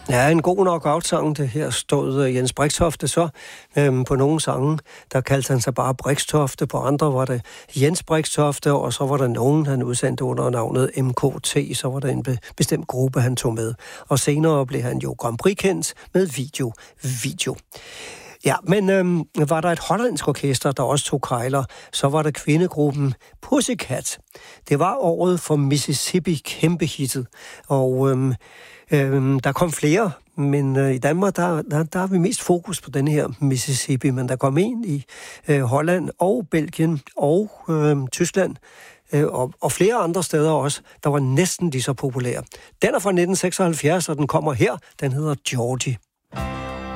Ja, en god knockout-sang, det her stod Jens Brixtofte så. På nogle sange, der kaldte han sig bare Brixtofte, på andre var det Jens Brixtofte, og så var der nogen, han udsendte under navnet MKT, så var der en bestemt gruppe, han tog med. Og senere blev han jo Grand Prix-kendt med video. Ja, men var der et hollandsk orkester, der også tog kejler, så var der kvindegruppen Pussycat. Det var året for Mississippi, kæmpehittet, og der kom flere, men i Danmark, der har vi mest fokus på den her Mississippi, men der kom en i Holland og Belgien og Tyskland, og flere andre steder også, der var næsten lige så populære. Den er fra 1976, og den kommer her. Den hedder Georgie.